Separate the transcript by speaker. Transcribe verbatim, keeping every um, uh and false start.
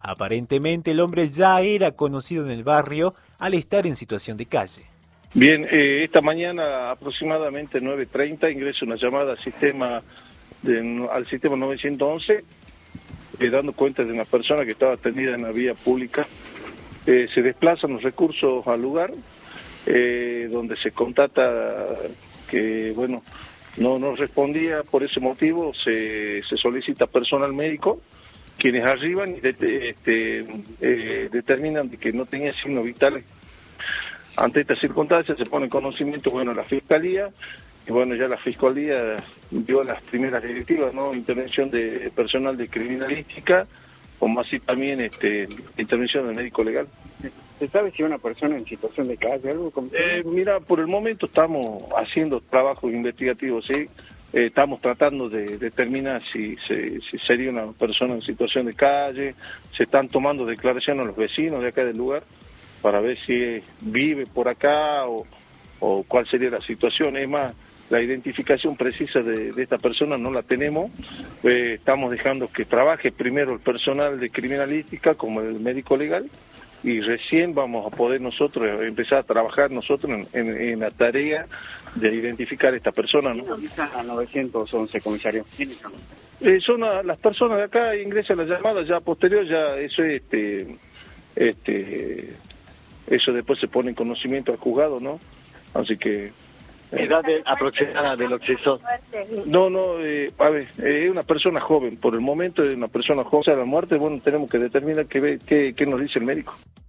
Speaker 1: Aparentemente el hombre ya era conocido en el barrio al estar en situación de calle.
Speaker 2: Bien, eh, esta mañana aproximadamente nueve treinta ingresa una llamada al sistema, de, al sistema novecientos once, eh, dando cuenta de una persona que estaba atendida en la vía pública. Eh, se desplazan los recursos al lugar, eh, donde se contata que, bueno, no, no respondía por ese motivo, se, se solicita personal médico, quienes arriban y de, este, eh, determinan de que no tenía signos vitales. Ante esta circunstancia se pone en conocimiento, bueno, la Fiscalía, y bueno, ya la Fiscalía dio las primeras directivas, ¿no? Intervención de personal de criminalística, como así también este, intervención del médico legal.
Speaker 3: ¿Se sabe si una persona en situación de calle algo?
Speaker 2: Eh, mira, por el momento estamos haciendo trabajos investigativos, ¿sí? Eh, estamos tratando de determinar si, se, si sería una persona en situación de calle, se están tomando declaraciones a los vecinos de acá del lugar, para ver si vive por acá o, o cuál sería la situación. Es más, la identificación precisa de, de esta persona no la tenemos. Eh, estamos dejando que trabaje primero el personal de criminalística como el médico legal y recién vamos a poder nosotros empezar a trabajar nosotros en, en, en la tarea de identificar a esta persona, ¿no?
Speaker 3: A novecientos once, comisario.
Speaker 2: Eh, son a, las personas de acá, ingresan la llamada, ya posterior, ya eso es este... este eso después se pone en conocimiento al juzgado, ¿no? Así que... Eh,
Speaker 3: ¿Edad de, aproximada del occiso?
Speaker 2: No, no, eh, a ver, eh, es una persona joven, por el momento es una persona joven. O sea, la muerte, bueno, tenemos que determinar qué, qué, qué nos dice el médico.